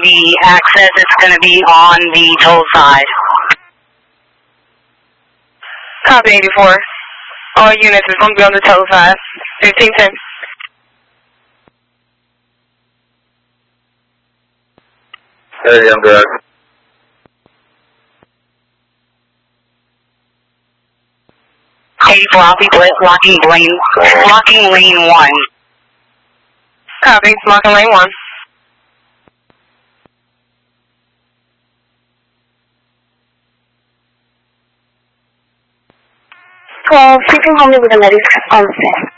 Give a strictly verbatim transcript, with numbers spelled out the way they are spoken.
the access is going to be on the toll side. Copy eighty-four. All units is going to be on the toll side. fifteen ten. Hey, I'm good. eighty-four, I'll be blocking lane, blocking lane one. Copy, blocking lane one. twelve, keeping homie with the medics on set.